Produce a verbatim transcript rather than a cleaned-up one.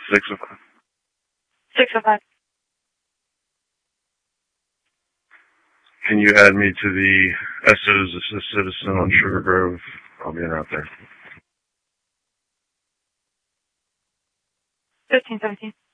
six oh five. six oh five. Can you add me to the S O's Assist Citizen on Sugar Grove? I'll be out there. fifteen seventeen.